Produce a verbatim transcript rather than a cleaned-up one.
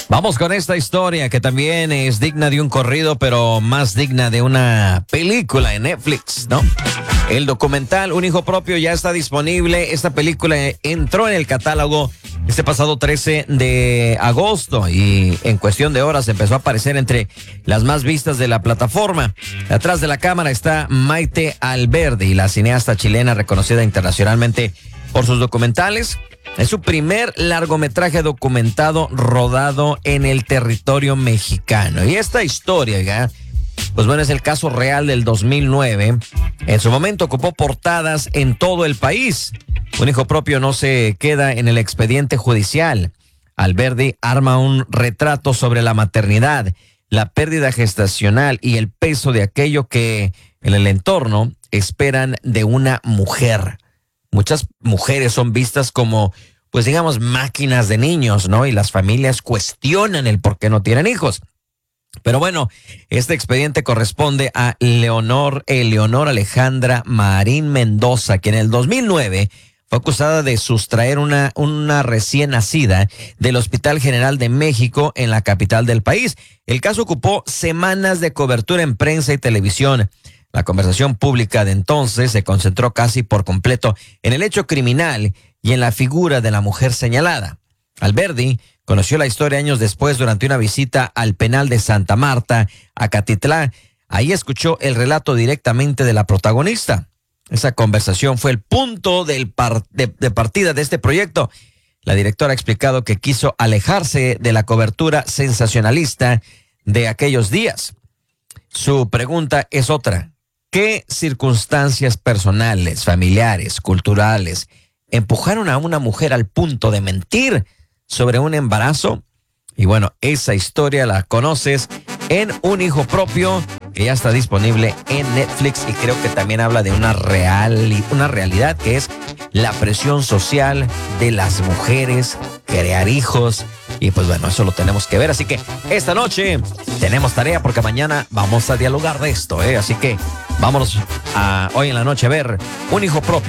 Vamos con esta historia que también es digna de un corrido, pero más digna de una película en Netflix, ¿no? El documental Un Hijo Propio ya está disponible. Esta película entró en el catálogo este pasado trece de agosto y en cuestión de horas empezó a aparecer entre las más vistas de la plataforma. Atrás de la cámara está Maite Alberdi, la cineasta chilena reconocida internacionalmente por sus documentales. Es su primer largometraje documentado rodado en el territorio mexicano. Y esta historia, ¿ya? Pues bueno, es el caso real del dos mil nueve. En su momento ocupó portadas en todo el país. Un hijo propio no se queda en el expediente judicial. Alberdi arma un retrato sobre la maternidad, la pérdida gestacional y el peso de aquello que en el entorno esperan de una mujer. Muchas mujeres son vistas como, pues digamos, máquinas de niños, ¿no? Y las familias cuestionan el por qué no tienen hijos. Pero bueno, este expediente corresponde a Leonor, Eleonor Alejandra Marín Mendoza, que en el dos mil nueve fue acusada de sustraer una, una recién nacida del Hospital General de México en la capital del país. El caso ocupó semanas de cobertura en prensa y televisión. La conversación pública de entonces se concentró casi por completo en el hecho criminal y en la figura de la mujer señalada. Alberdi conoció la historia años después durante una visita al penal de Santa Marta, Acatitlán. Ahí escuchó el relato directamente de la protagonista. Esa conversación fue el punto del par- de, de partida de este proyecto. La directora ha explicado que quiso alejarse de la cobertura sensacionalista de aquellos días. Su pregunta es otra. ¿Qué circunstancias personales, familiares, culturales empujaron a una mujer al punto de mentir sobre un embarazo? Y bueno, esa historia la conoces en Un Hijo Propio, que ya está disponible en Netflix y creo que también habla de una, real, una realidad que es la presión social de las mujeres, crear hijos. Y pues bueno, eso lo tenemos que ver. Así que esta noche tenemos tarea porque mañana vamos a dialogar de esto, ¿eh? Así que vámonos a hoy en la noche a ver Un Hijo Propio.